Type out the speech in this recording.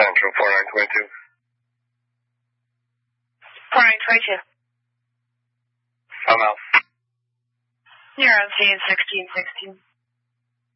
Central 4922. 4922. I'm out. You're on scene 1616.